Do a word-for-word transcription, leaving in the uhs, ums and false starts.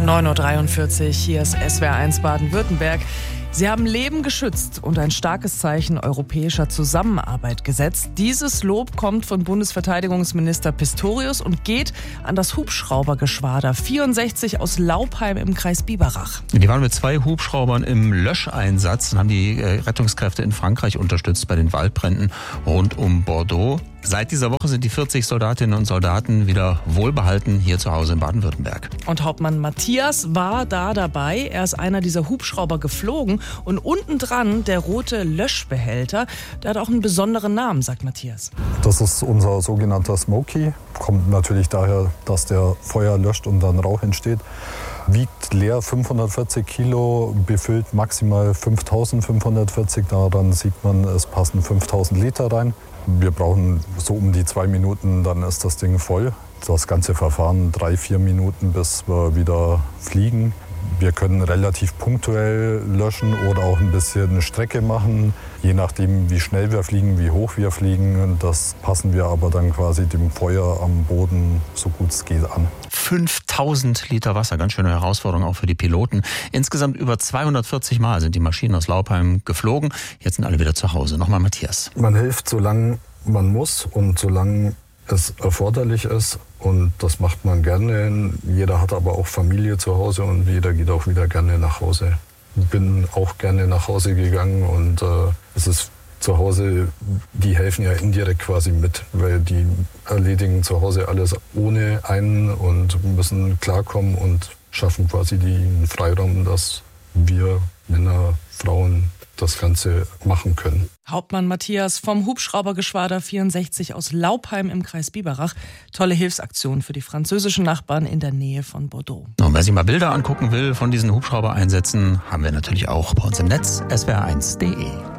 neun Uhr dreiundvierzig, hier ist S W R eins Baden-Württemberg. Sie haben Leben geschützt und ein starkes Zeichen europäischer Zusammenarbeit gesetzt. Dieses Lob kommt von Bundesverteidigungsminister Pistorius und geht an das Hubschraubergeschwader vierundsechzig aus Laupheim im Kreis Biberach. Die waren mit zwei Hubschraubern im Löscheinsatz und haben die Rettungskräfte in Frankreich unterstützt bei den Waldbränden rund um Bordeaux. Seit dieser Woche sind die vierzig Soldatinnen und Soldaten wieder wohlbehalten hier zu Hause in Baden-Württemberg. Und Hauptmann Matthias war da dabei. Er ist einer dieser Hubschrauber geflogen. Und unten dran der rote Löschbehälter. Der hat auch einen besonderen Namen, sagt Matthias. Das ist unser sogenannter Smoky. Kommt natürlich daher, dass der Feuer löscht und dann Rauch entsteht. Wiegt leer fünfhundertvierzig Kilo, befüllt maximal fünftausendfünfhundertvierzig. Daran sieht man, es passen fünftausend Liter rein. Wir brauchen so um die zwei Minuten, dann ist das Ding voll. Das ganze Verfahren drei, vier Minuten, bis wir wieder fliegen. Wir können relativ punktuell löschen oder auch ein bisschen Strecke machen. Je nachdem, wie schnell wir fliegen, wie hoch wir fliegen. Das passen wir aber dann quasi dem Feuer am Boden so gut es geht an. fünftausend Liter Wasser, ganz schöne Herausforderung auch für die Piloten. Insgesamt über zweihundertvierzig Mal sind die Maschinen aus Laupheim geflogen. Jetzt sind alle wieder zu Hause. Nochmal Matthias. Man hilft, solange man muss und solange es erforderlich ist. Und das macht man gerne. Jeder hat aber auch Familie zu Hause und jeder geht auch wieder gerne nach Hause. Ich bin auch gerne nach Hause gegangen und äh, es ist zu Hause, die helfen ja indirekt quasi mit, weil die erledigen zu Hause alles ohne einen und müssen klarkommen und schaffen quasi den Freiraum, dass wir Männer, Frauen das Ganze machen können. Hauptmann Matthias vom Hubschraubergeschwader vierundsechzig aus Laupheim im Kreis Biberach. Tolle Hilfsaktion für die französischen Nachbarn in der Nähe von Bordeaux. Und wer sich mal Bilder angucken will von diesen Hubschraubereinsätzen, haben wir natürlich auch bei uns im Netz S W R eins punkt de.